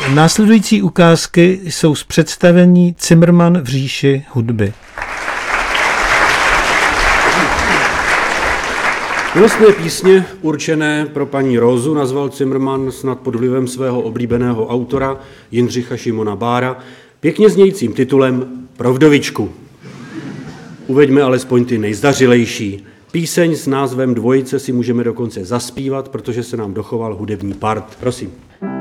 Následující ukázky jsou z představení Cimrman v říši hudby. Milostné písně určené pro paní Rózu nazval Cimrman snad pod vlivem svého oblíbeného autora Jindřicha Šimona Bára pěkně znějícím titulem Pro vdovičku. Uveďme alespoň ty nejzdařilejší. Píseň s názvem Dvojice si můžeme dokonce zaspívat, protože se nám dochoval hudební part. Prosím.